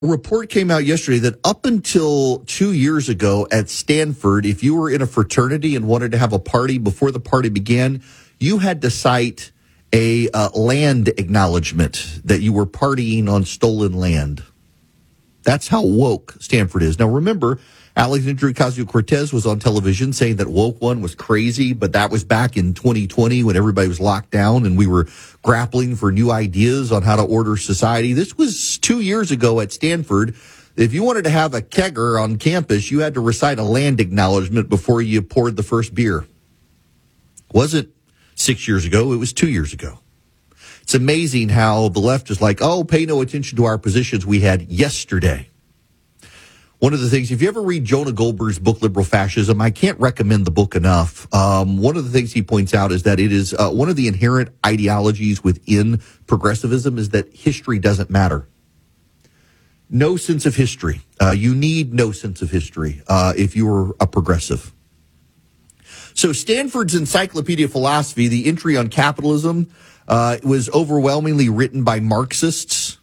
A report came out yesterday that up until 2 years ago at Stanford, if you were in a fraternity and wanted to have a party before the party began, you had to cite a land acknowledgement that you were partying on stolen land. That's how woke Stanford is. Now, remember, Alexandria Ocasio-Cortez was on television saying that Woke One was crazy, but that was back in 2020 when everybody was locked down and we were grappling for new ideas on how to order society. This was 2 years ago at Stanford. If you wanted to have a kegger on campus, you had to recite a land acknowledgement before you poured the first beer. Wasn't 6 years ago, it was 2 years ago. It's amazing how the left is like, oh, pay no attention to our positions we had yesterday. One of the things, if you ever read Jonah Goldberg's book, Liberal Fascism, I can't recommend the book enough. One of the things he points out is that it is one of the inherent ideologies within progressivism is that history doesn't matter. No sense of history. You need no sense of history if you were a progressive. So Stanford's Encyclopedia of Philosophy, the entry on capitalism, was overwhelmingly written by Marxists.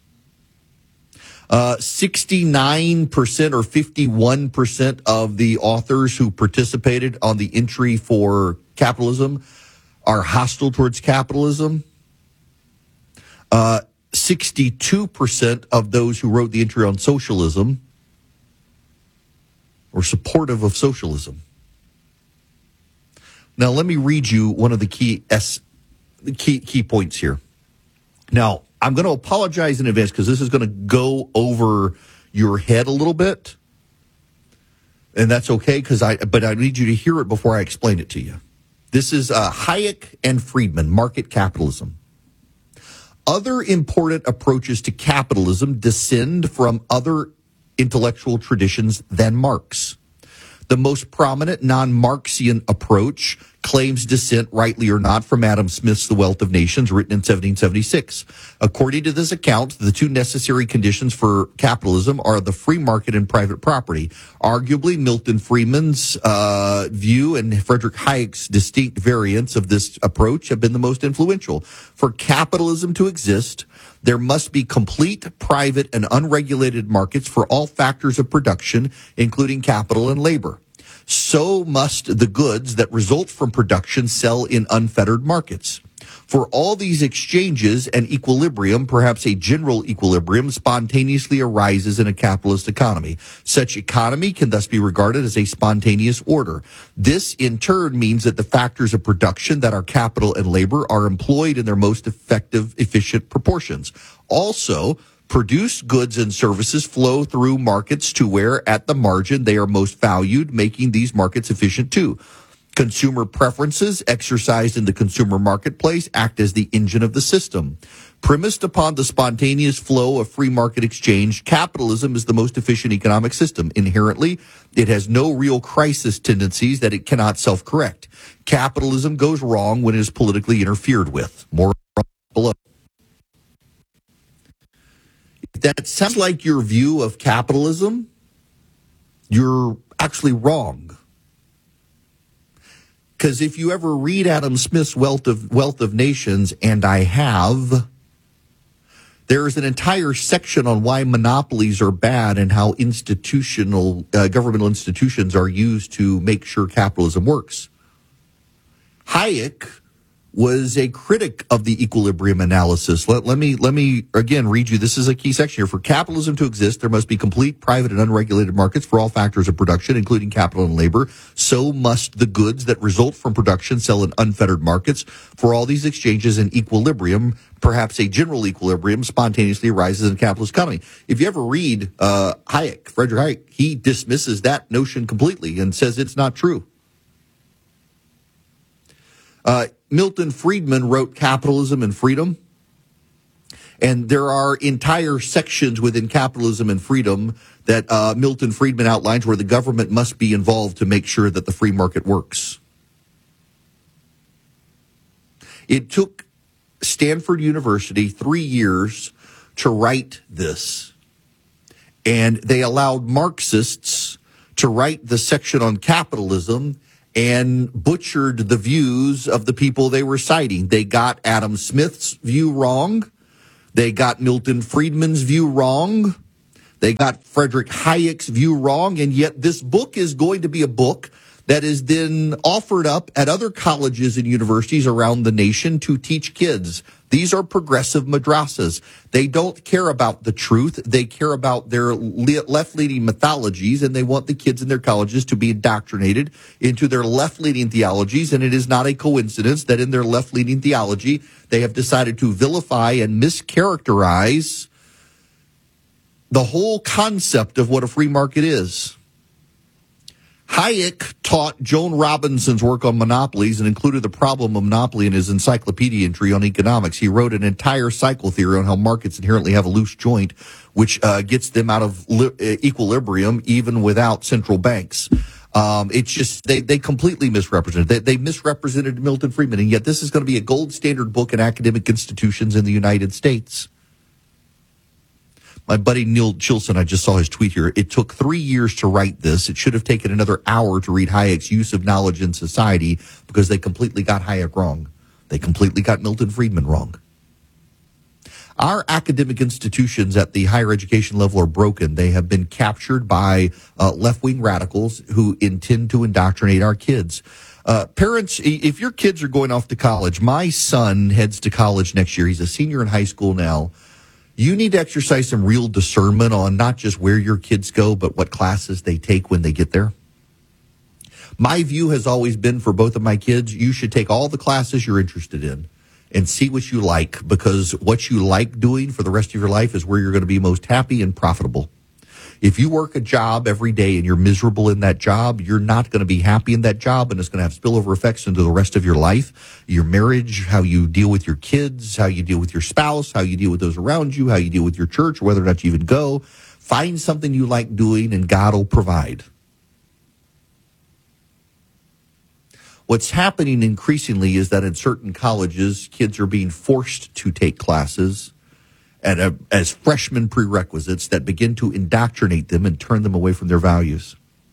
69% or 51% of the authors who participated on the entry for capitalism are hostile towards capitalism. 62% of those who wrote the entry on socialism were supportive of socialism. Now, let me read you one of the key points here. Now, I'm going to apologize in advance because this is going to go over your head a little bit. And that's okay, but I need you to hear it before I explain it to you. This is Hayek and Friedman, Market Capitalism. Other important approaches to capitalism descend from other intellectual traditions than Marx. The most prominent non-Marxian approach claims descent, rightly or not, from Adam Smith's The Wealth of Nations, written in 1776. According to this account, the two necessary conditions for capitalism are the free market and private property. Arguably, Milton Friedman's view and Friedrich Hayek's distinct variants of this approach have been the most influential. For capitalism to exist, there must be complete, private, and unregulated markets for all factors of production, including capital and labor. So must the goods that result from production sell in unfettered markets. For all these exchanges, an equilibrium, perhaps a general equilibrium, spontaneously arises in a capitalist economy. Such economy can thus be regarded as a spontaneous order. This, in turn, means that the factors of production that are capital and labor are employed in their most effective, efficient proportions. Also, produced goods and services flow through markets to where, at the margin, they are most valued, making these markets efficient too. Consumer preferences exercised in the consumer marketplace act as the engine of the system. Premised upon the spontaneous flow of free market exchange, capitalism is the most efficient economic system. Inherently, it has no real crisis tendencies that it cannot self-correct. Capitalism goes wrong when it is politically interfered with. More below. If that sounds like your view of capitalism, you're actually wrong. Because if you ever read Adam Smith's Wealth of Nations, and I have, there is an entire section on why monopolies are bad and how governmental institutions are used to make sure capitalism works. Hayek was a critic of the equilibrium analysis. Let me again read you. This is a key section here. For capitalism to exist, there must be complete, private, and unregulated markets for all factors of production, including capital and labor. So must the goods that result from production sell in unfettered markets. For all these exchanges, an equilibrium, perhaps a general equilibrium, spontaneously arises in a capitalist economy. If you ever read Hayek, Friedrich Hayek, he dismisses that notion completely and says it's not true. Milton Friedman wrote Capitalism and Freedom, and there are entire sections within Capitalism and Freedom that Milton Friedman outlines where the government must be involved to make sure that the free market works. It took Stanford University 3 years to write this, and they allowed Marxists to write the section on capitalism and butchered the views of the people they were citing. They got Adam Smith's view wrong. They got Milton Friedman's view wrong. They got Friedrich Hayek's view wrong, and yet this book is going to be a book that is then offered up at other colleges and universities around the nation to teach kids. These are progressive madrasas. They don't care about the truth. They care about their left-leaning mythologies, and they want the kids in their colleges to be indoctrinated into their left-leaning theologies. And it is not a coincidence that in their left-leaning theology, they have decided to vilify and mischaracterize the whole concept of what a free market is. Hayek taught Joan Robinson's work on monopolies and included the problem of monopoly in his encyclopedia entry on economics. He wrote an entire cycle theory on how markets inherently have a loose joint, which gets them out of equilibrium even without central banks. It's just they completely misrepresented. They misrepresented Milton Friedman, and yet this is going to be a gold standard book in academic institutions in the United States. My buddy Neil Chilson, I just saw his tweet here. It took 3 years to write this. It should have taken another hour to read Hayek's Use of Knowledge in Society because they completely got Hayek wrong. They completely got Milton Friedman wrong. Our academic institutions at the higher education level are broken. They have been captured by left-wing radicals who intend to indoctrinate our kids. Parents, if your kids are going off to college, my son heads to college next year. He's a senior in high school now. You need to exercise some real discernment on not just where your kids go, but what classes they take when they get there. My view has always been for both of my kids, you should take all the classes you're interested in and see what you like, because what you like doing for the rest of your life is where you're going to be most happy and profitable. If you work a job every day and you're miserable in that job, you're not going to be happy in that job, and it's going to have spillover effects into the rest of your life, your marriage, how you deal with your kids, how you deal with your spouse, how you deal with those around you, how you deal with your church, whether or not you even go. Find something you like doing, and God will provide. What's happening increasingly is that in certain colleges, kids are being forced to take classes as freshman prerequisites that begin to indoctrinate them and turn them away from their values.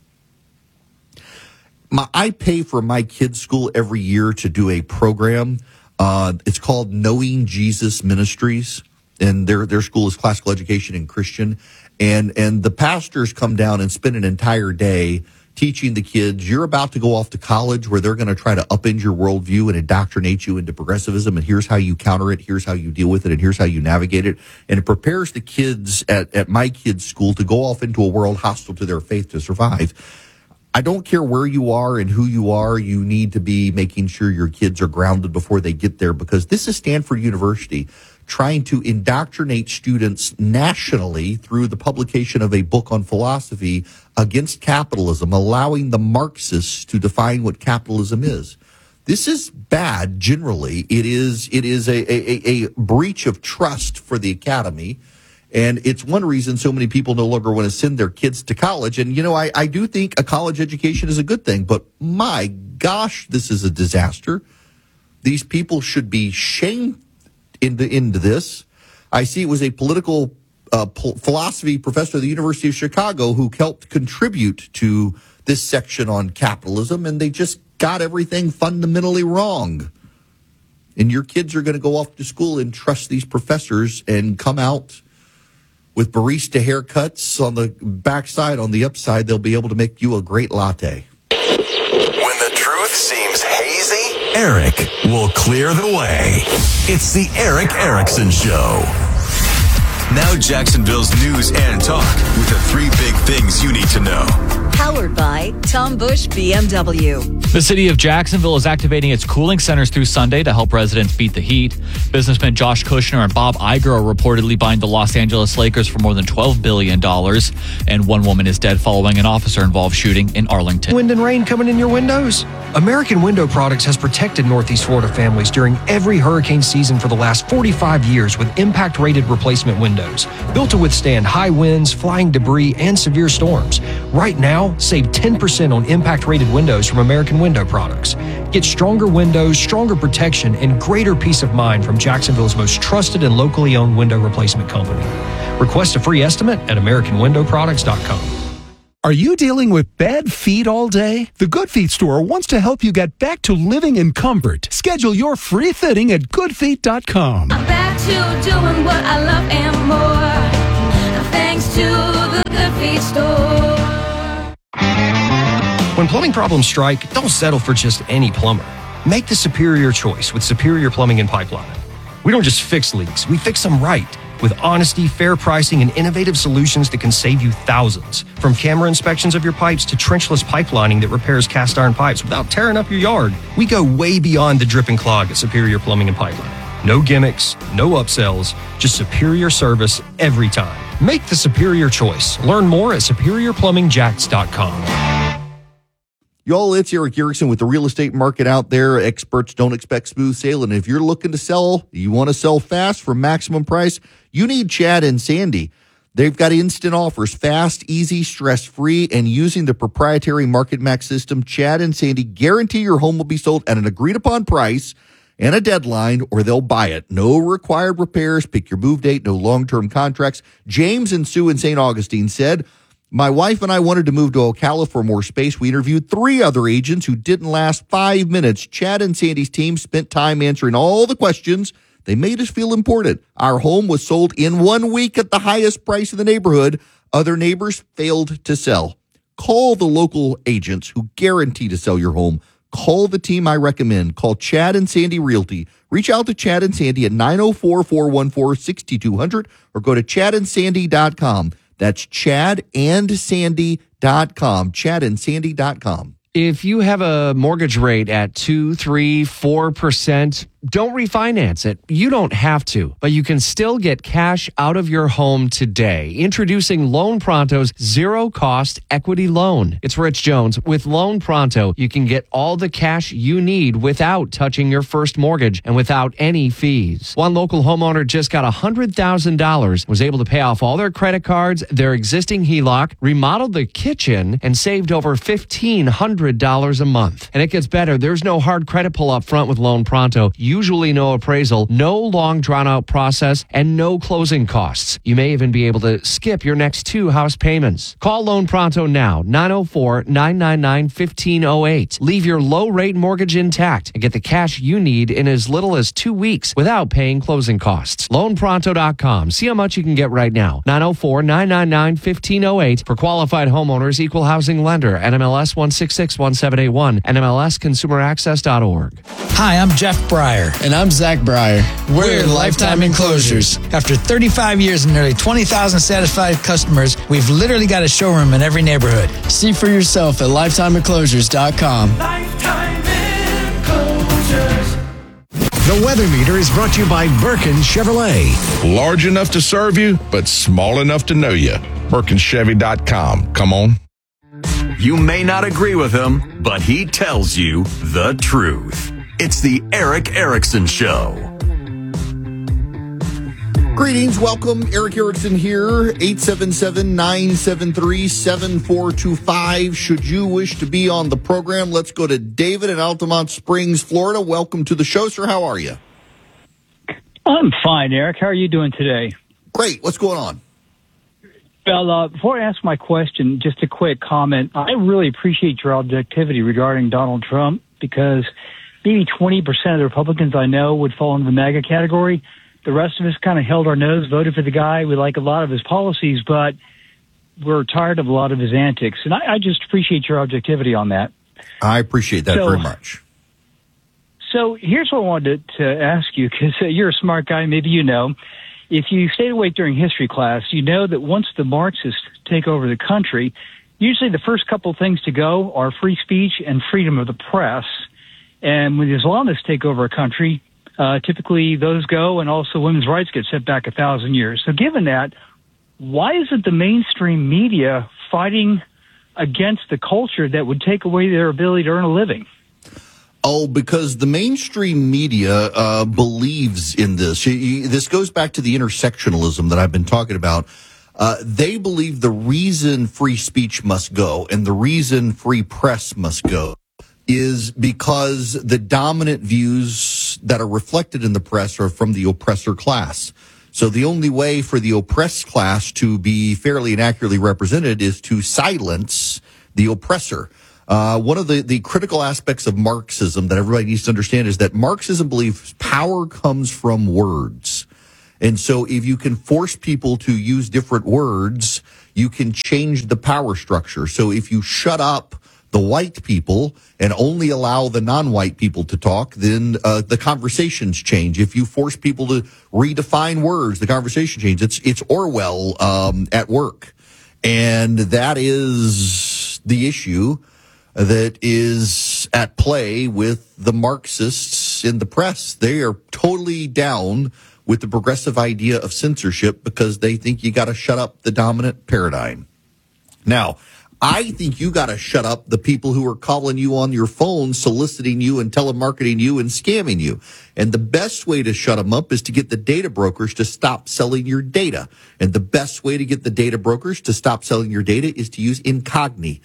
I pay for my kids' school every year to do a program. It's called Knowing Jesus Ministries, and their school is classical education and Christian. And the pastors come down and spend an entire day teaching the kids, you're about to go off to college where they're going to try to upend your worldview and indoctrinate you into progressivism, and here's how you counter it, here's how you deal with it, and here's how you navigate it. And it prepares the kids at my kids' school to go off into a world hostile to their faith to survive. I don't care where you are and who you are, you need to be making sure your kids are grounded before they get there, because this is Stanford University trying to indoctrinate students nationally through the publication of a book on philosophy against capitalism, allowing the Marxists to define what capitalism is. This is bad generally. It is a breach of trust for the academy. And it's one reason so many people no longer want to send their kids to college. And, I do think a college education is a good thing, but my gosh, this is a disaster. These people should be shamed into this. I see it was a political philosophy professor at the University of Chicago who helped contribute to this section on capitalism, and they just got everything fundamentally wrong. And your kids are going to go off to school and trust these professors and come out with barista haircuts on the backside. On the upside, they'll be able to make you a great latte. When the truth seems hazy, Eric will clear the way. It's the Eric Erickson Show. Now Jacksonville's news and talk with the 3 big things you need to know. Powered by Tom Busch BMW. The city of Jacksonville is activating its cooling centers through Sunday to help residents beat the heat. Businessmen Josh Kushner and Bob Iger are reportedly buying the Los Angeles Lakers for more than $12 billion. And one woman is dead following an officer-involved shooting in Arlington. Wind and rain coming in your windows? American Window Products has protected Northeast Florida families during every hurricane season for the last 45 years with impact-rated replacement windows, built to withstand high winds, flying debris, and severe storms. Right now, save 10% on impact-rated windows from American Window Products. Get stronger windows, stronger protection, and greater peace of mind from Jacksonville's most trusted and locally owned window replacement company. Request a free estimate at AmericanWindowProducts.com. Are you dealing with bad feet all day? The Good Feet store wants to help you get back to living in comfort. Schedule your free fitting at GoodFeet.com. I'm back to doing what I love and more. Thank thanks to the Good Feet Store. When plumbing problems strike, don't settle for just any plumber. Make the superior choice with Superior Plumbing and Pipeline. We don't just fix leaks, we fix them right. With honesty, fair pricing, and innovative solutions that can save you thousands. From camera inspections of your pipes to trenchless pipelining that repairs cast iron pipes without tearing up your yard. We go way beyond the drip and clog at Superior Plumbing and Pipeline. No gimmicks, no upsells, just superior service every time. Make the superior choice. Learn more at superiorplumbingjacks.com. Y'all, it's Eric Erickson with the real estate market out there. Experts don't expect smooth sailing. If you're looking to sell, you want to sell fast for maximum price, you need Chad and Sandy. They've got instant offers, fast, easy, stress-free, and using the proprietary Market Max system, Chad and Sandy guarantee your home will be sold at an agreed-upon price and a deadline, or they'll buy it. No required repairs. Pick your move date. No long-term contracts. James and Sue in St. Augustine said, my wife and I wanted to move to Ocala for more space. We interviewed 3 other agents who didn't last 5 minutes. Chad and Sandy's team spent time answering all the questions. They made us feel important. Our home was sold in 1 week at the highest price in the neighborhood. Other neighbors failed to sell. Call the local agents who guarantee to sell your home. Call the team I recommend. Call Chad and Sandy Realty. Reach out to Chad and Sandy at 904-414-6200 or go to chadandsandy.com. That's chadandsandy.com. Chadandsandy.com. If you have a mortgage rate at 2, 3, 4%, don't refinance it. You don't have to, but you can still get cash out of your home today. Introducing Loan Pronto's zero-cost equity loan. It's Rich Jones. With Loan Pronto, you can get all the cash you need without touching your first mortgage and without any fees. One local homeowner just got $100,000, was able to pay off all their credit cards, their existing HELOC, remodeled the kitchen, and saved over $1,500 a month. And it gets better. There's no hard credit pull up front with Loan Pronto. Usually no appraisal, no long drawn-out process, and no closing costs. You may even be able to skip your next 2 house payments. Call Loan Pronto now, 904-999-1508. Leave your low-rate mortgage intact and get the cash you need in as little as 2 weeks without paying closing costs. LoanPronto.com. See how much you can get right now. 904-999-1508 for qualified homeowners, equal housing lender, NMLS 1661781, NMLSconsumeraccess.org. Hi, I'm Jeff Breyer. And I'm Zach Breyer. We're Lifetime Enclosures. After 35 years and nearly 20,000 satisfied customers, we've literally got a showroom in every neighborhood. See for yourself at lifetimeenclosures.com. Lifetime Enclosures. The Weather Meter is brought to you by Birkin Chevrolet. Large enough to serve you, but small enough to know you. BirkinChevy.com. Come on. You may not agree with him, but he tells you the truth. It's the Eric Erickson Show. Greetings, welcome. Eric Erickson here, 877-973-7425. Should you wish to be on the program, let's go to David in Altamont Springs, Florida. Welcome to the show, sir. How are you? I'm fine, Eric. How are you doing today? Great. What's going on? Well, before I ask my question, just a quick comment. I really appreciate your objectivity regarding Donald Trump because maybe 20% of the Republicans I know would fall into the MAGA category. The rest of us kind of held our nose, voted for the guy. We like a lot of his policies, but we're tired of a lot of his antics. And I just appreciate your objectivity on that. I appreciate that very much. So here's what I wanted to ask you, because you're a smart guy, maybe you know. If you stayed awake during history class, you know that once the Marxists take over the country, usually the first couple of things to go are free speech and freedom of the press. And when the Islamists take over a country, typically those go, and also women's rights get set back 1,000 years. So given that, why isn't the mainstream media fighting against the culture that would take away their ability to earn a living? Oh, because the mainstream media believes in this. This goes back to the intersectionalism that I've been talking about. They believe the reason free speech must go and the reason free press must go is because the dominant views that are reflected in the press are from the oppressor class. So the only way for the oppressed class to be fairly and accurately represented is to silence the oppressor. One of the critical aspects of Marxism that everybody needs to understand is that Marxism believes power comes from words. And so if you can force people to use different words, you can change the power structure. So if you shut up the white people and only allow the non-white people to talk, then the conversations change. If you force people to redefine words, the conversation changes. It's Orwell at work. And that is the issue that is at play with the Marxists in the press. They are totally down with the progressive idea of censorship because they think you got to shut up the dominant paradigm. Now, I think you got to shut up the people who are calling you on your phone, soliciting you and telemarketing you and scamming you. And the best way to shut them up is to get the data brokers to stop selling your data. And the best way to get the data brokers to stop selling your data is to use Incogni.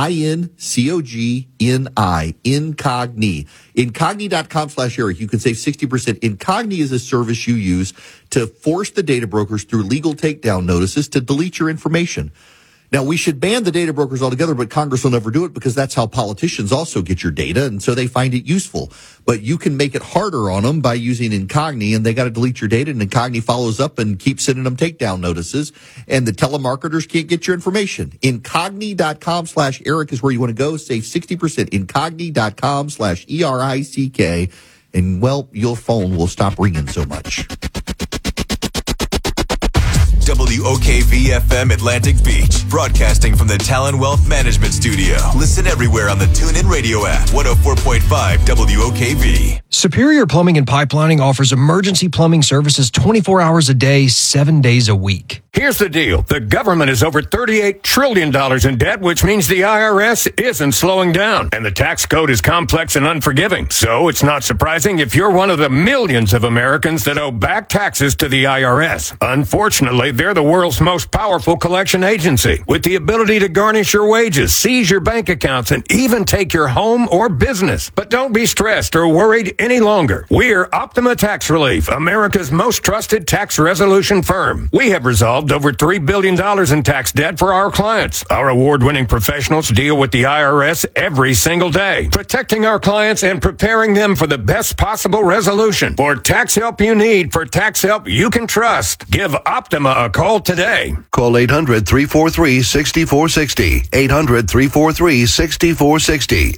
INCOGNI. Incogni. Incogni.com/Eric. You can save 60%. Incogni is a service you use to force the data brokers through legal takedown notices to delete your information. Now, we should ban the data brokers altogether, but Congress will never do it because that's how politicians also get your data, and so they find it useful. But you can make it harder on them by using Incogni, and they got to delete your data, and Incogni follows up and keeps sending them takedown notices, and the telemarketers can't get your information. Incogni.com/Eric is where you want to go. Save 60%. Incogni.com/ERICK, and, well, your phone will stop ringing so much. WOKV-FM Atlantic Beach, broadcasting from the Talon Wealth Management Studio. Listen everywhere on the TuneIn Radio app. 104.5 WOKV. Superior Plumbing and Pipelining offers emergency plumbing services 24 hours a day, 7 days a week. Here's the deal. The government is over $38 trillion in debt, which means the IRS isn't slowing down. And the tax code is complex and unforgiving. So it's not surprising if you're one of the millions of Americans that owe back taxes to the IRS. Unfortunately, they're the world's most powerful collection agency, with the ability to garnish your wages, seize your bank accounts, and even take your home or business. But don't be stressed or worried any longer. We're Optima Tax Relief, America's most trusted tax resolution firm. We have resolved over $3 billion in tax debt for our clients. Our award-winning professionals deal with the IRS every single day, protecting our clients and preparing them for the best possible resolution. For tax help you need, for tax help you can trust, give Optima a call today. Call 800-343-6460. 800-343-6460.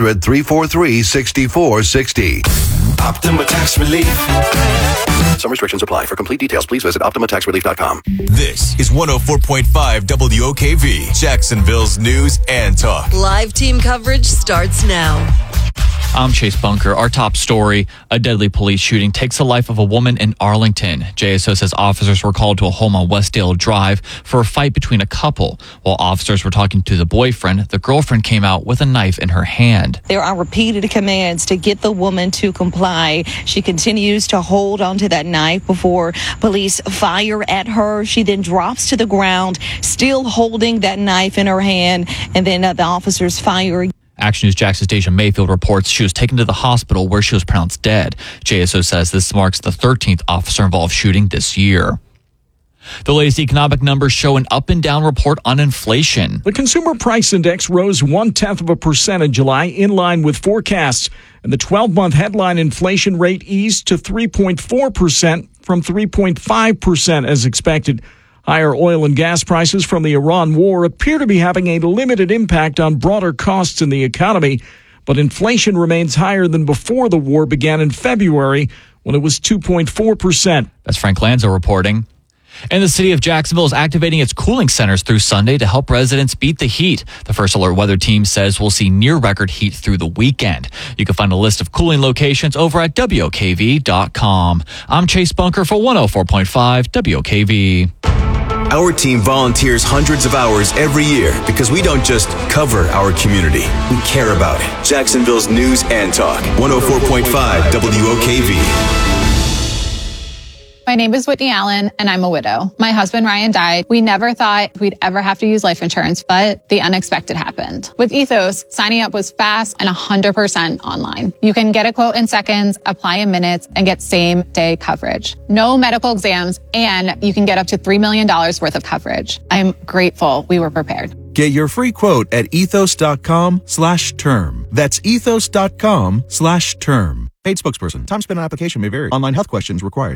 800-343-6460. Optima Tax Relief. Some restrictions apply. For complete details, please visit OptimaTaxRelief.com. This is 104.5 WOKV, Jacksonville's news and talk. Live team coverage starts now. I'm Chase Bunker. Our top story, a deadly police shooting takes the life of a woman in Arlington. JSO says officers were called to a home on Westdale Drive for a fight between a couple. While officers were talking to the boyfriend, the girlfriend came out with a knife in her hand. There are repeated commands to get the woman to comply. She continues to hold onto that knife before police fire at her. She then drops to the ground, still holding that knife in her hand, and then the officers fire. Action News Jackson's Deja Mayfield reports she was taken to the hospital where she was pronounced dead. JSO says this marks the 13th officer-involved shooting this year. The latest economic numbers show an up and down report on inflation. The Consumer Price Index rose 0.1% in July, in line with forecasts. And the 12-month headline inflation rate eased to 3.4% from 3.5% as expected. Higher oil and gas prices from the Iran war appear to be having a limited impact on broader costs in the economy, but inflation remains higher than before the war began in February, when it was 2.4%. That's Frank Lanzo reporting. And the city of Jacksonville is activating its cooling centers through Sunday to help residents beat the heat. The First Alert Weather Team says we'll see near-record heat through the weekend. You can find a list of cooling locations over at WOKV.com. I'm Chase Bunker for 104.5 WOKV. Our team volunteers hundreds of hours every year because we don't just cover our community. We care about it. Jacksonville's news and talk. 104.5 WOKV. My name is Whitney Allen, and I'm a widow. My husband, Ryan, died. We never thought we'd ever have to use life insurance, but the unexpected happened. With Ethos, signing up was fast and 100% online. You can get a quote in seconds, apply in minutes, and get same-day coverage. No medical exams, and you can get up to $3 million worth of coverage. I'm grateful we were prepared. Get your free quote at ethos.com/term. That's ethos.com/term. Paid spokesperson. Time spent on application may vary. Online health questions required.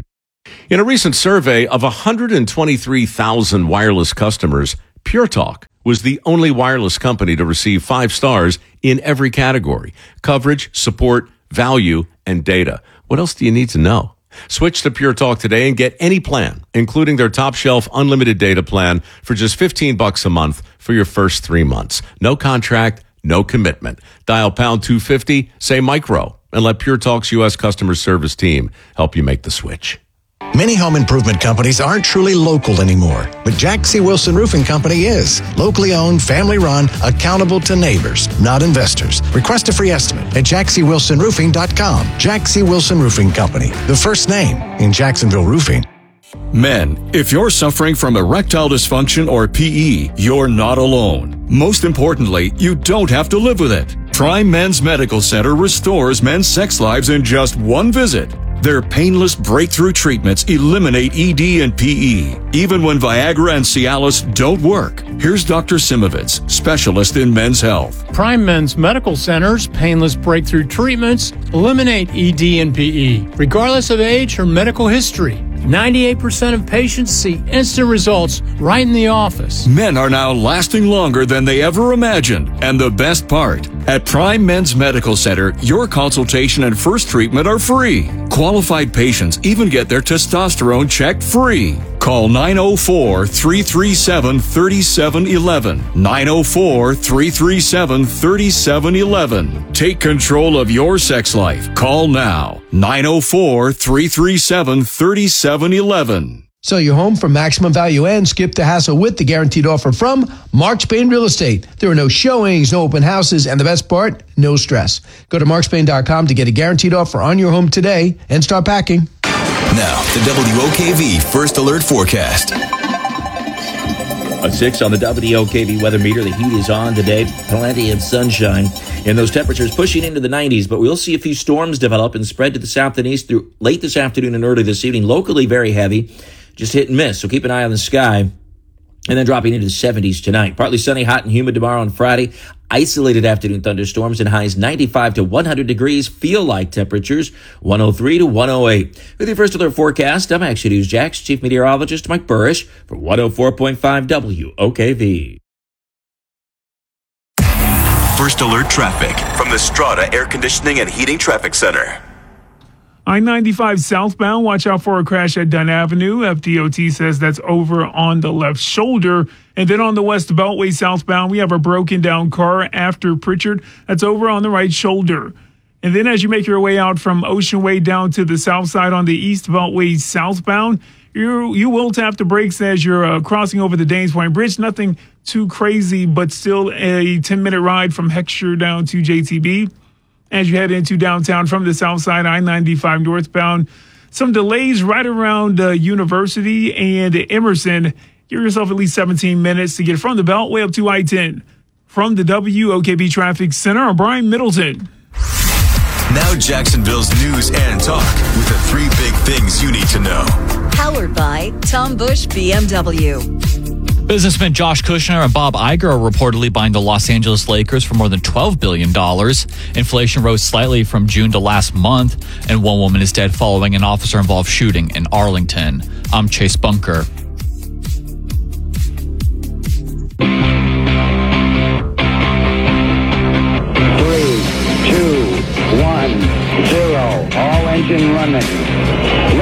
In a recent survey of 123,000 wireless customers, Pure Talk was the only wireless company to receive 5 stars in every category: coverage, support, value, and data. What else do you need to know? Switch to Pure Talk today and get any plan, including their top shelf unlimited data plan for just $15 a month for your first 3 months. No contract, no commitment. Dial pound 250, say micro, and let Pure Talk's U.S. customer service team help you make the switch. Many home improvement companies aren't truly local anymore, but Jack C. Wilson Roofing Company is. Locally owned, family run, accountable to neighbors, not investors. Request a free estimate at jackcwilsonroofing.com. Jack C. Wilson Roofing Company, the first name in Jacksonville roofing. Men, if you're suffering from erectile dysfunction or PE, you're not alone. Most importantly, you don't have to live with it. Prime Men's Medical Center restores men's sex lives in just one visit. Their painless breakthrough treatments eliminate ED and PE, even when Viagra and Cialis don't work. Here's Dr. Simovitz, specialist in men's health. Prime Men's Medical Center's painless breakthrough treatments eliminate ED and PE, regardless of age or medical history. 98% of patients see instant results right in the office. Men are now lasting longer than they ever imagined. And the best part, at Prime Men's Medical Center, your consultation and first treatment are free. Qualified patients even get their testosterone checked free. Call 904-337-3711. 904-337-3711. Take control of your sex life. Call now. 904-337-3711. Sell your home for maximum value and skip the hassle with the guaranteed offer from Mark Spain Real Estate. There are no showings, no open houses, and the best part, no stress. Go to markspain.com to get a guaranteed offer on your home today and start packing. Now, the WOKV First Alert Forecast. A 6 on the WOKV weather meter. The heat is on today. Plenty of sunshine. And those temperatures pushing into the 90s. But we'll see a few storms develop and spread to the south and east through late this afternoon and early this evening. Locally very heavy. Just hit and miss. So keep an eye on the sky. And then dropping into the 70s tonight. Partly sunny, hot and humid tomorrow and Friday. Isolated afternoon thunderstorms and highs 95 to 100 degrees. Feel like temperatures 103 to 108. With your First Alert forecast, I'm Action News Jack's Chief Meteorologist Mike Burrish for 104.5 WOKV. First Alert traffic from the Strata Air Conditioning and Heating Traffic Center. I-95 southbound, watch out for a crash at Dunn Avenue. FDOT says that's over on the left shoulder. And then on the West Beltway southbound, we have a broken down car after Pritchard. That's over on the right shoulder. And then as you make your way out from Ocean Way down to the south side on the East Beltway southbound, you will tap the brakes as you're crossing over the Danes Point Bridge. Nothing too crazy, but still a 10-minute ride from Heckscher down to JTB. As you head into downtown from the south side, I-95 northbound, some delays right around University and Emerson. Give yourself at least 17 minutes to get from the Beltway up to I-10. From the WOKB Traffic Center, I'm Brian Middleton. Now Jacksonville's news and talk with the 3 big things you need to know. Powered by Tom Bush BMW. Businessmen Josh Kushner and Bob Iger are reportedly buying the Los Angeles Lakers for more than $12 billion. Inflation rose slightly from June to last month, and one woman is dead following an officer-involved shooting in Arlington. I'm Chase Bunker.